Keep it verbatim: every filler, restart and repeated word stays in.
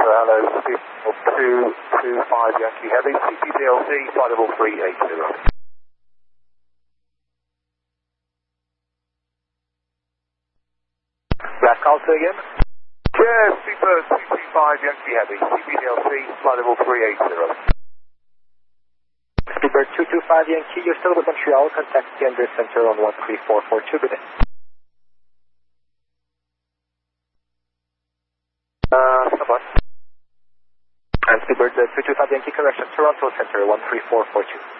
hello, two two five Yankee Heavy, C P D L C, flight level three eight zero. Last call to again? Yeah, Super two two five Yankee Heavy, C P D L C, flight level three eight zero. Super two two five Yankee, you're still with Montreal, contact Gander Center on one three four four two, good day. Uh, come on. And Speedbird uh, two two five Yankee, correction, Toronto Center one three four four two.